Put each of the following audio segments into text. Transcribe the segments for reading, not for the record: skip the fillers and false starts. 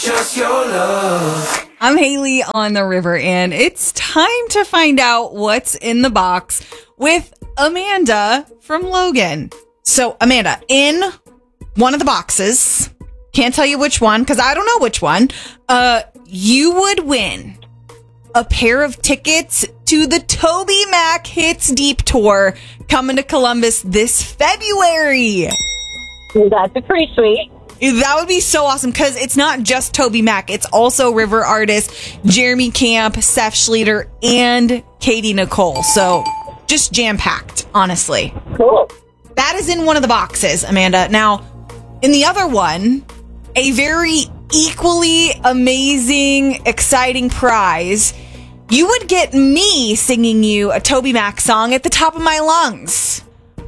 Just your love. I'm Haley on the river, and it's time to find out what's in the box with Amanda from Logan. So, Amanda, in one of the boxes, can't tell you which one because I don't know which one, you would win a pair of tickets to the Toby Mac Hits Deep Tour coming to Columbus this February. That's pretty sweet. That would be so awesome because it's not just Toby Mac. It's also river artists Jeremy Camp, Seth Schleter, and Katie Nicole. So just jam-packed, honestly. Cool. That is in one of the boxes, Amanda. Now, in the other one, a very equally amazing, exciting prize. You would get me singing you a Toby Mac song at the top of my lungs.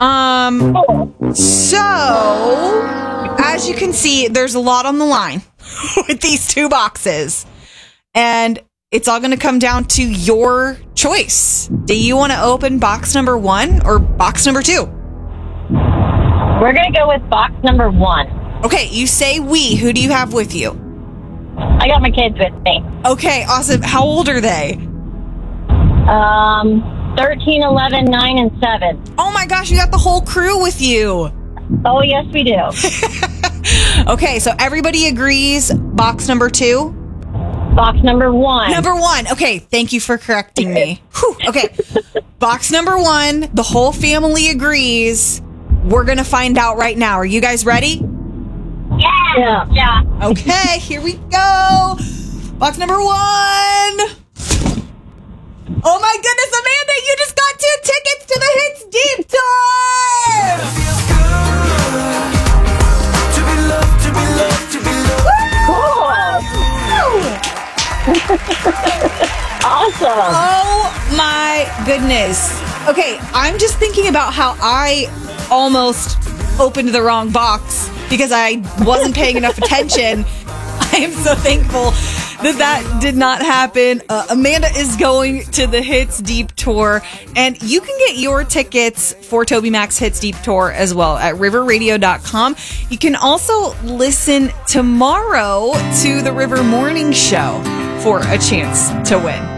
So, as you can see, there's a lot on the line with these two boxes. And it's all going to come down to your choice. Do you want to open box number 1 or box number 2? We're going to go with box number 1. Okay, you say we. Who do you have with you? I got my kids with me. Okay, awesome. How old are they? 13, 11, 9, and 7. Oh my gosh, you got the whole crew with you. Oh, yes, we do. Okay, so everybody agrees. Box number 2? Box number 1. Number 1. Okay, thank you for correcting me. Whew, okay, box number 1. The whole family agrees. We're going to find out right now. Are you guys ready? Yeah. Okay, here we go. Box number 1. Oh my goodness, Amanda, you just got 2 tickets to the Hits Deep Tour! Feels good to be loved, to be loved, to be loved. Cool. Awesome. Oh my goodness. Okay, I'm just thinking about how I almost opened the wrong box because I wasn't paying enough attention. I am so thankful that did not happen. Amanda is going to the Hits Deep Tour, and you can get your tickets for Toby Mac's Hits Deep Tour as well at riverradio.com. You can also listen tomorrow to the River Morning Show for a chance to win.